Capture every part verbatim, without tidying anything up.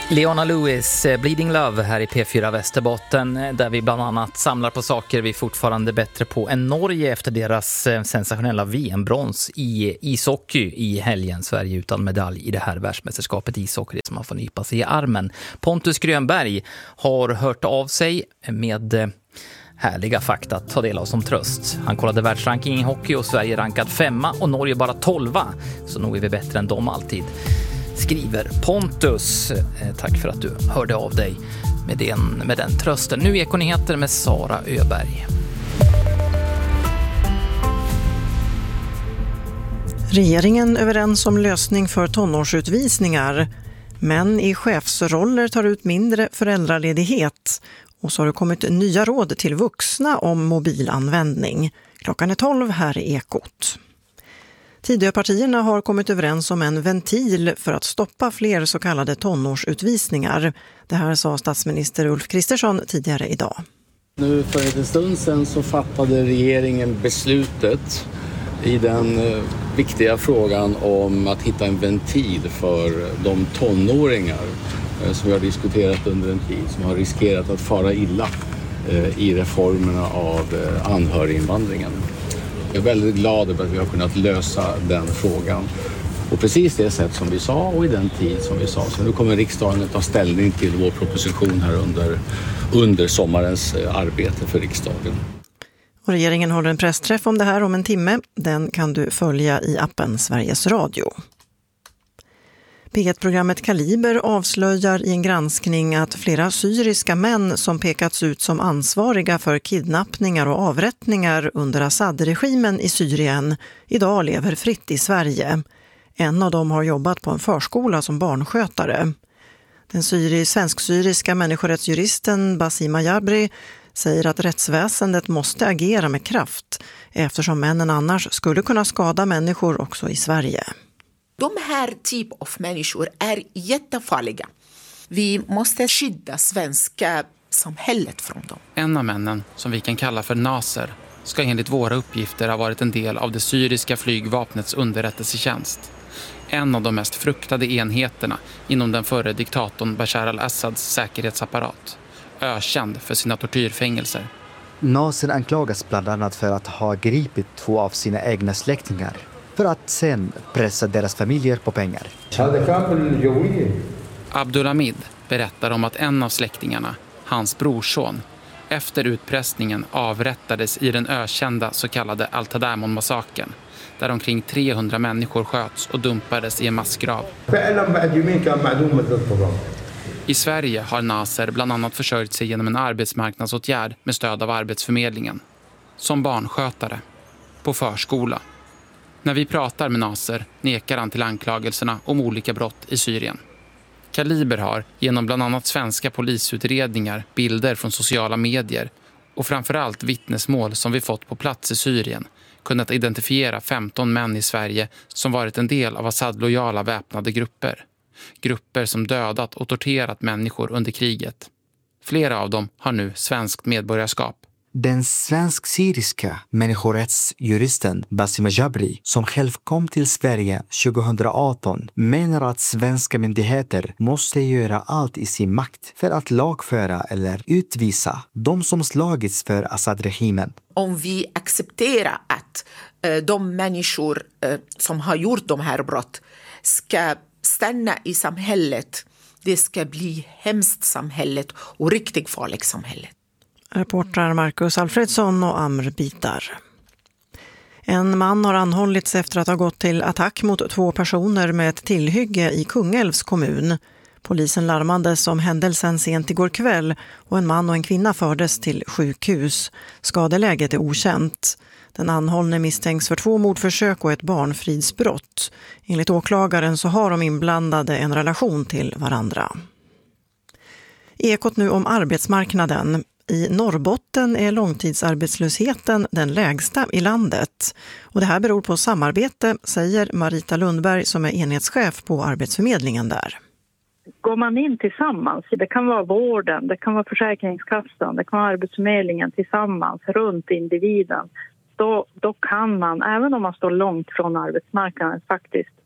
Leona Lewis, Bleeding Love här i P fyra Västerbotten, där vi bland annat samlar på saker vi fortfarande är bättre på än Norge efter deras sensationella V M-brons i ishockey i helgen. Sverige utan medalj i det här världsmästerskapet ishockey som man får nypa sig i armen. Pontus Grönberg har hört av sig med härliga fakta att ta del av som tröst. Han kollade världsranking i hockey och Sverige rankad femma och Norge bara tolva, så nog är vi bättre än dem alltid, skriver Pontus. Eh, tack för att du hörde av dig med den, med den trösten. Nu Ekonyheter med Sara Öberg. Regeringen överens om lösning för tonårsutvisningar. Män i chefsroller tar ut mindre föräldraledighet. Och så har det kommit nya råd till vuxna om mobilanvändning. Klockan är tolv här i Ekot. Tidöpartierna har kommit överens om en ventil för att stoppa fler så kallade tonårsutvisningar. Det här sa statsminister Ulf Kristersson tidigare idag. Nu för en stund sedan så fattade regeringen beslutet i den viktiga frågan om att hitta en ventil för de tonåringar som vi har diskuterat under en tid, som har riskerat att fara illa i reformerna av anhöriginvandringen. Jag är väldigt glad över att vi har kunnat lösa den frågan på precis det sätt som vi sa och i den tid som vi sa. Så nu kommer riksdagen att ta ställning till vår proposition här under, under sommarens arbete för riksdagen. Och regeringen håller en pressträff om det här om en timme. Den kan du följa i appen Sveriges Radio. P ett-programmet Kaliber avslöjar i en granskning att flera syriska män som pekats ut som ansvariga för kidnappningar och avrättningar under Assad-regimen i Syrien idag lever fritt i Sverige. En av dem har jobbat på en förskola som barnskötare. Den syri- svensk-syriska människorättsjuristen Basima Jabri säger att rättsväsendet måste agera med kraft eftersom männen annars skulle kunna skada människor också i Sverige. De här typ av människor är jättefarliga. Vi måste skydda svenska samhället från dem. En av männen, som vi kan kalla för Naser, ska enligt våra uppgifter ha varit en del av det syriska flygvapnets underrättelsetjänst. En av de mest fruktade enheterna inom den förre diktatorn Bashar al-Assads säkerhetsapparat. Ökänd för sina tortyrfängelser. Naser anklagas bland annat för att ha gripit två av sina egna släktingar, för att sen pressa deras familjer på pengar. Abdulhamid berättar om att en av släktingarna, hans brorson, efter utpressningen avrättades i den ökända så kallade Al-Tadamon-massakern, där omkring trehundra människor sköts och dumpades i en massgrav. I Sverige har Naser bland annat försörjt sig genom en arbetsmarknadsåtgärd med stöd av Arbetsförmedlingen. Som barnskötare. På förskola. När vi pratar med Naser nekar han till anklagelserna om olika brott i Syrien. Kaliber har genom bland annat svenska polisutredningar, bilder från sociala medier och framförallt vittnesmål som vi fått på plats i Syrien kunnat identifiera femton män i Sverige som varit en del av Assad-lojala väpnade grupper. Grupper som dödat och torterat människor under kriget. Flera av dem har nu svenskt medborgarskap. Den svensk-syriska människorättsjuristen Basima Jabri, som själv kom till Sverige tjugohundraarton, menar att svenska myndigheter måste göra allt i sin makt för att lagföra eller utvisa de som slagits för Assad-regimen. Om vi accepterar att eh, de människor eh, som har gjort de här brott ska stanna i samhället, det ska bli hemskt samhället och riktigt farligt samhället. Reportrar Marcus Alfredsson och Amr Bitar. En man har anhållits efter att ha gått till attack mot två personer med ett tillhygge i Kungälvs kommun. Polisen larmades om händelsen sent igår kväll och en man och en kvinna fördes till sjukhus. Skadeläget är okänt. Den anhållne misstänks för två mordförsök och ett barnfridsbrott. Enligt åklagaren så har de inblandade en relation till varandra. Ekot nu om arbetsmarknaden. I Norrbotten är långtidsarbetslösheten den lägsta i landet. Och det här beror på samarbete, säger Marita Lundberg som är enhetschef på Arbetsförmedlingen där. Går man in tillsammans, det kan vara vården, det kan vara Försäkringskassan, det kan vara Arbetsförmedlingen tillsammans runt individen. Då, då kan man, även om man står långt från arbetsmarknaden, faktiskt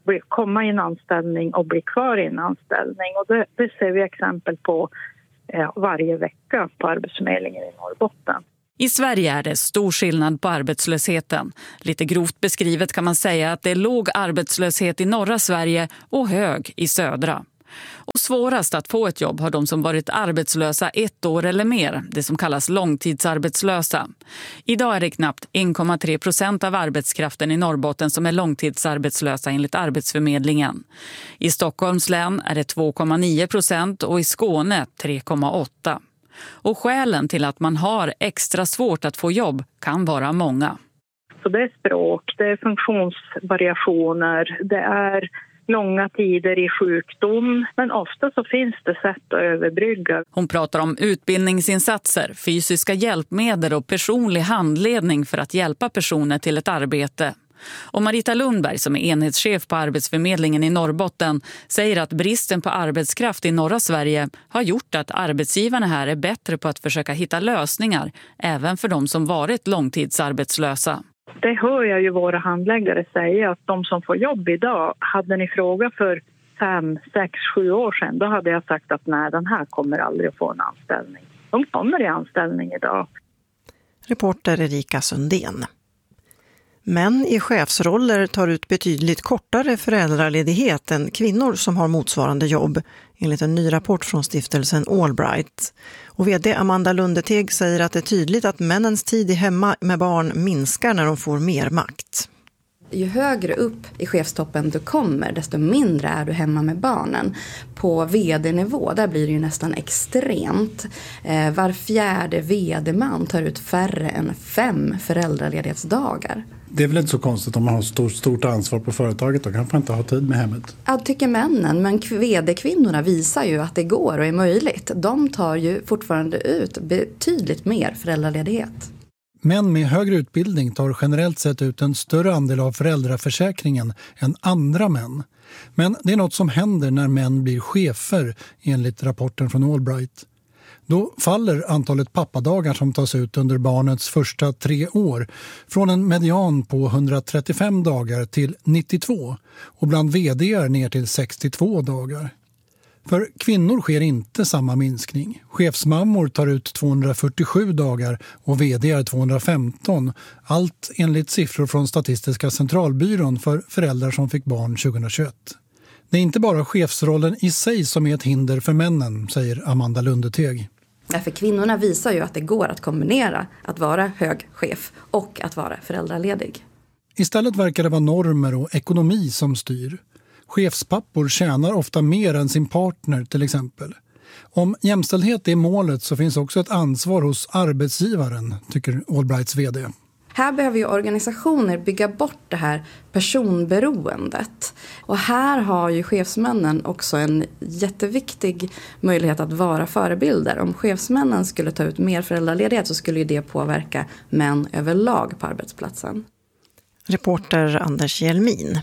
komma i en anställning och bli kvar i en anställning. Och det, det ser vi exempel på eh, varje vecka på Arbetsförmedlingen i Norrbotten. I Sverige är det stor skillnad på arbetslösheten. Lite grovt beskrivet kan man säga att det är låg arbetslöshet i norra Sverige och hög i södra. Och svårast att få ett jobb har de som varit arbetslösa ett år eller mer, det som kallas långtidsarbetslösa. Idag är det knappt en komma tre procent av arbetskraften i Norrbotten som är långtidsarbetslösa enligt Arbetsförmedlingen. I Stockholms län är det två komma nio procent och i Skåne tre komma åtta. Och skälen till att man har extra svårt att få jobb kan vara många. Så det är språk, det är funktionsvariationer, det är långa tider i sjukdom, men ofta så finns det sätt att överbrygga. Hon pratar om utbildningsinsatser, fysiska hjälpmedel och personlig handledning för att hjälpa personer till ett arbete. Och Marita Lundberg som är enhetschef på Arbetsförmedlingen i Norrbotten säger att bristen på arbetskraft i norra Sverige har gjort att arbetsgivarna här är bättre på att försöka hitta lösningar även för de som varit långtidsarbetslösa. Det hör jag ju våra handläggare säga att de som får jobb idag, hade ni frågat för fem, sex, sju år sedan, då hade jag sagt att nej, den här kommer aldrig att få en anställning. De kommer i anställning idag. Reporter Erika Sundén. Män i chefsroller tar ut betydligt kortare föräldraledighet än kvinnor som har motsvarande jobb, enligt en ny rapport från stiftelsen Allbright. Och vd Amanda Lundeteg säger att det är tydligt att männens tid hemma med barn minskar när de får mer makt. Ju högre upp i chefstoppen du kommer, desto mindre är du hemma med barnen. På vd-nivå, där blir det ju nästan extremt. Eh, var fjärde vd-man tar ut färre än fem föräldraledighetsdagar. Det är väl inte så konstigt om man har stort, stort ansvar på företaget, då kan man inte ha tid med hemmet. Ja, tycker männen, men vd-kvinnorna visar ju att det går och är möjligt. De tar ju fortfarande ut betydligt mer föräldraledighet. Män med högre utbildning tar generellt sett ut en större andel av föräldraförsäkringen än andra män. Men det är något som händer när män blir chefer, enligt rapporten från Allbright. Då faller antalet pappadagar som tas ut under barnets första tre år från en median på hundratrettiofem dagar till nittiotvå och bland vd:ar ner till sextiotvå dagar. För kvinnor sker inte samma minskning. Chefsmammor tar ut tvåhundrafyrtiosju dagar och vd:ar tvåhundrafemton. Allt enligt siffror från Statistiska centralbyrån för föräldrar som fick barn tjugohundratjugoett. Det är inte bara chefsrollen i sig som är ett hinder för männen, säger Amanda Lundeteg. För kvinnorna visar ju att det går att kombinera att vara hög chef och att vara föräldraledig. Istället verkar det vara normer och ekonomi som styr. Chefspappor tjänar ofta mer än sin partner till exempel. Om jämställdhet är målet så finns också ett ansvar hos arbetsgivaren, tycker Allbrights vd. Här behöver ju organisationer bygga bort det här personberoendet. Och här har ju chefsmännen också en jätteviktig möjlighet att vara förebilder. Om chefsmännen skulle ta ut mer föräldraledighet så skulle ju det påverka män överlag på arbetsplatsen. Reporter Anders Hjelmin.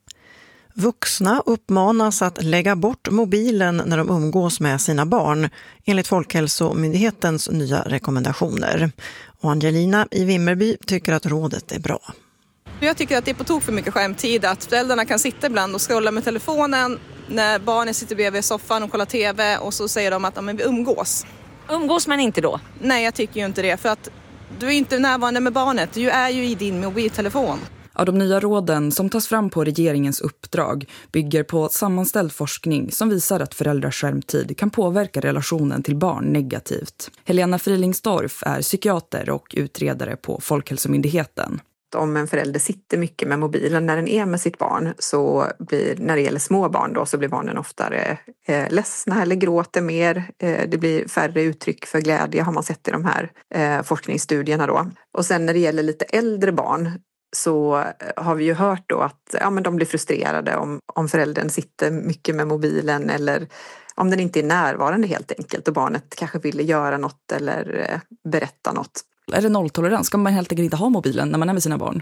Vuxna uppmanas att lägga bort mobilen när de umgås med sina barn, enligt Folkhälsomyndighetens nya rekommendationer. Och Angelina i Vimmerby tycker att rådet är bra. Jag tycker att det är på tok för mycket skärmtid, att föräldrarna kan sitta ibland och scrolla med telefonen när barnen sitter bredvid soffan och kollar tv och så säger de att ja, men vi umgås. Umgås man inte då? Nej, jag tycker ju inte det, för att du är inte närvarande med barnet, du är ju i din mobiltelefon. Ja, de nya råden som tas fram på regeringens uppdrag bygger på sammanställd forskning som visar att föräldrars skärmtid kan påverka relationen till barn negativt. Helena Frilingsdorf är psykiater och utredare på Folkhälsomyndigheten. Om en förälder sitter mycket med mobilen när den är med sitt barn, så blir, när det gäller små barn då, så blir barnen oftare eh, ledsna eller gråter mer. Eh, det blir färre uttryck för glädje, har man sett i de här eh, forskningsstudierna då. Och sen när det gäller lite äldre barn så har vi ju hört då att ja, men de blir frustrerade om, om föräldern sitter mycket med mobilen eller om den inte är närvarande helt enkelt och barnet kanske vill göra något eller eh, berätta något. Är det nolltolerans? Ska man helt enkelt inte ha mobilen när man är med sina barn?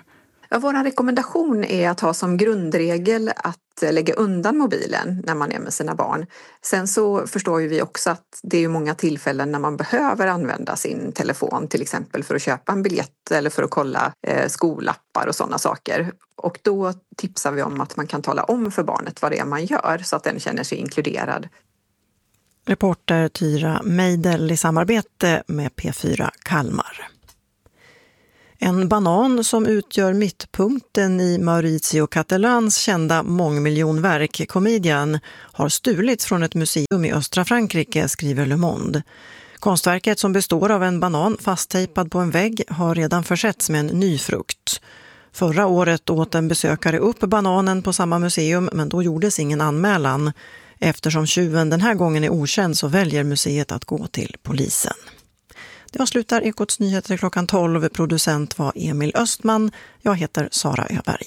Ja, vår rekommendation är att ha som grundregel att lägga undan mobilen när man är med sina barn. Sen så förstår ju vi också att det är många tillfällen när man behöver använda sin telefon, till exempel för att köpa en biljett eller för att kolla eh, skolappar och sådana saker. Och då tipsar vi om att man kan tala om för barnet vad det är man gör så att den känner sig inkluderad. Reporter Tyra Meidel i samarbete med P fyra Kalmar. En banan som utgör mittpunkten i Maurizio Catalans kända mångmiljonverk Comedian har stulits från ett museum i östra Frankrike, skriver Le Monde. Konstverket, som består av en banan fasttejpad på en vägg, har redan försetts med en ny frukt. Förra året åt en besökare upp bananen på samma museum, men då gjordes ingen anmälan. Eftersom tjuven den här gången är okänd så väljer museet att gå till polisen. Det avslutar Ekots nyheter klockan tolv. Producent var Emil Östman. Jag heter Sara Öberg.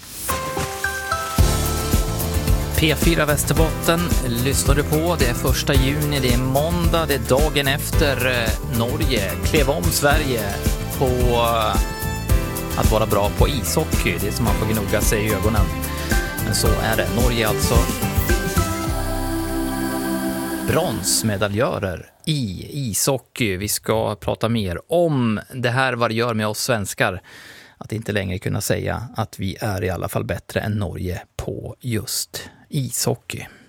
P fyra Västerbotten lyssnar du på. Det är första juni, det är måndag, det är dagen efter Norge klev om Sverige på att vara bra på ishockey. Det är som man får gnugga sig i ögonen. Men så är det. Norge alltså bronsmedaljörer i ishockey. Vi ska prata mer om det här, vad det gör med oss svenskar att inte längre kunna säga att vi är i alla fall bättre än Norge på just ishockey.